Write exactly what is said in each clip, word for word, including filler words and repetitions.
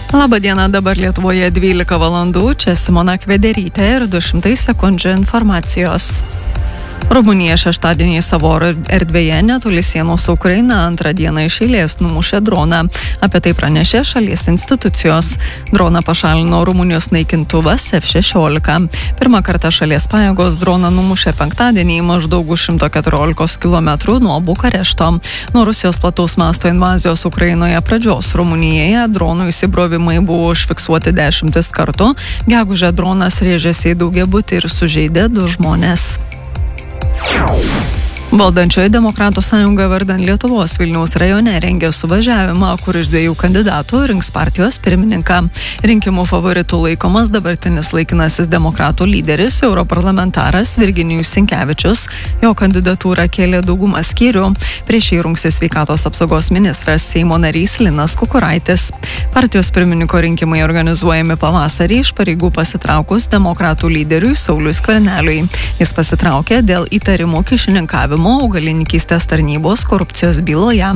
Labą dieną, dabar Lietuvoje dvylika valandų, čia Simona Kvederytė ir du šimtai sekundžių informacijos. Rumunija šeštadienį savo erdvėje netoli sienos su Ukraina antrą dieną iš eilės numušė droną. Apie tai pranešė šalies institucijos. Droną pašalino Rumunijos naikintuvas F šešiolika. Pirmą kartą šalies pajėgos droną numušė penktadienį maždaug už šimto keturiolikos kilometrų nuo Bukarešto. Nuo Rusijos plataus masto invazijos Ukrainoje pradžios Rumunijoje dronų įsibrovimai buvo užfiksuoti dešimtis kartų. Gegužę dronas rėžėsi į daugiabutį ir sužeidė du žmones. Valdančioji Demokratų sąjunga vardan Lietuvos Vilniaus rajone rengia suvažiavimą, kur iš dviejų kandidatų rinks partijos pirmininką. Rinkimų favoritų laikomas dabartinis laikinasis Demokratų lyderis, europarlamentaras Virginijus Sinkevičius. Jo kandidatūrą kėlė dauguma skyrių. Prieš jį rungsis sveikatos apsaugos ministras, Seimo narys Linas Kukuraitis. Partijos pirmininko rinkimai organizuojami pavasarį iš pareigų pasitraukus Demokratų lyderiui Sauliui Skverneliui. Jis pasitraukė dėl įtarimų kyšininkavimo augalininkystės tarnybos korupcijos byloje.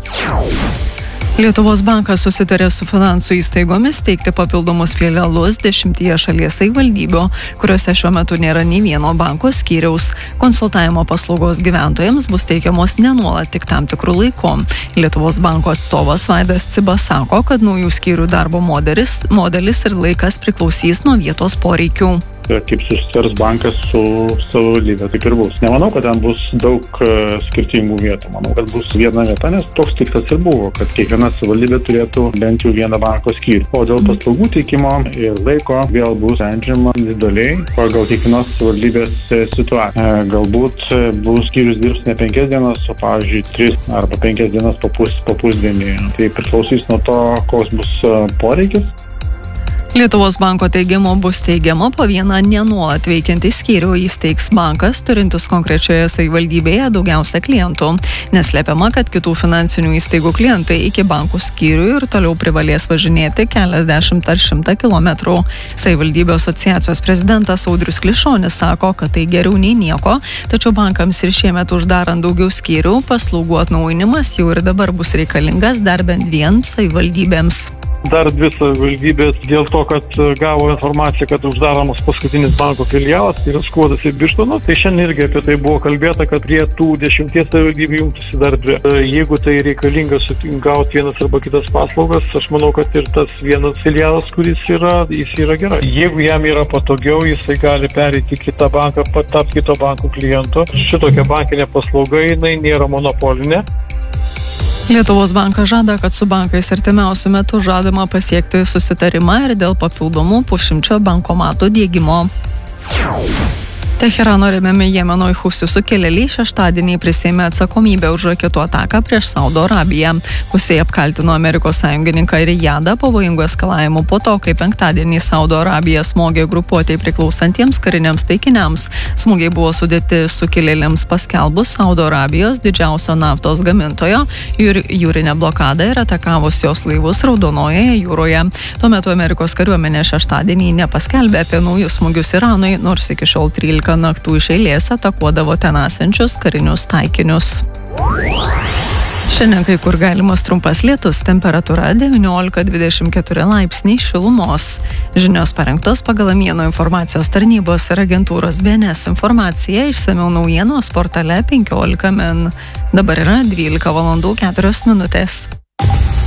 Lietuvos bankas susitarė su finansų įstaigomis teikti papildomus filialus dešimtyje šalies savivaldybių, kuriuose šiuo metu nėra nei vieno banko skyriaus. Konsultavimo paslaugos gyventojams bus teikiamos ne nuolat, tik tam tikrų laikų. Lietuvos banko atstovas Vaidas Cibas sako, kad naujų skyrių darbo modelis, modelis ir laikas priklausys nuo vietos poreikių. Kaip susitars bankas su savivaldybė, taip ir bus. Nemanau, kad ten bus daug uh, skirtingų vietų. Manau, kad bus viena vieta, nes toks tikslas ir buvo, kad kiekviena savivaldybė turėtų bent jau vieną banko skyrių. O dėl paslaugų teikimo ir laiko vėl bus sprendžiama individualiai pagal kiekvienos savivaldybės situaciją. E, galbūt bus skyrius dirbs ne penkias dienas, o pavyzdžiui tris arba penkias dienas po, pus, po pusdienį. Tai priklausys nuo to, koks bus uh, poreikis. Lietuvos banko teigimu bus teigiama po vieną nenuolat veikiantį skyrių įsteigs bankas, turintis konkrečioje savivaldybėje daugiausia klientų. Neslėpiama, kad kitų finansinių įstaigų klientai iki bankų skyrių ir toliau privalės važinėti keliasdešimt ar šimtą kilometrų. Savivaldybių asociacijos prezidentas Audrius Klišonis sako, kad tai geriau nei nieko, tačiau bankams ir šiemet uždarant daugiau skyrių, paslaugų atnaujinimas jau ir dabar bus reikalingas dar bent dviem savivaldybėms. Dar dvi savivaldybės dėl to, kad gavo informaciją, kad uždaromas paskutinis banko filialas, tai yra Skuodas ir Birštonas. Tai šiandien irgi apie tai buvo kalbėta, kad prie tų dešimties savivaldybių jungtųsi dar dvi. Jeigu tai reikalinga gauti vienas arba kitas paslaugas, aš manau, kad ir tas vienas filialas, kuris yra, jis yra gerai. Jeigu jam yra patogiau, jisai gali pereiti kitą banką, tapti kito banko klientu. Šitokia bankinė paslauga, jinai nėra monopolinė. Lietuvos bankas žada, kad su bankais artimiausiu metu žadama pasiekti susitarimą ir dėl papildomų pusšimčio bankomatų diegimo. Teherano remiami Jemeno Husių sukilėliai šeštadienį prisėmė atsakomybę už raketų ataką prieš Saudo Arabiją. Husiai apkaltino Amerikos sąjungininką Rijadą pavojingų eskalavimu po to, kai penktadienį Saudo Arabija smogė grupuotei priklausantiems kariniams taikiniams. Smūgiai buvo sudėti sukilėliams paskelbus Saudo Arabijos didžiausio naftos gamintojo ir jūrinę blokadą ir atakavus jos laivus Raudonojoje jūroje. Tuo metu Amerikos kariuomenė šeštadienį nepaskelbė apie naujus smūgius Iranui, nors iki šiol trylika naktų iš eilės atakuodavo ten esančius karinius taikinius. Šiandien kai kur galimas trumpas lietus, temperatūra devyniolika dvidešimt keturi laipsniai šilumos. Žinios parengtos pagal Amieno informacijos tarnybos ir agentūros B N S informaciją, išsamiau naujienos portale penkiolika min. Dabar yra dvylika valandų keturios minutės.